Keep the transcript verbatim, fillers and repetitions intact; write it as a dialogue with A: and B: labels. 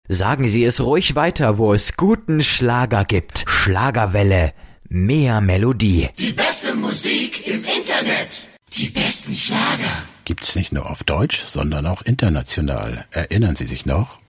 A: Sagen Sie es ruhig weiter, wo es guten Schlager gibt. Schlagerwelle, mehr Melodie.
B: Die beste Musik im Internet. Die besten Schlager.
C: Gibt's nicht nur auf Deutsch, sondern auch international. Erinnern Sie sich noch?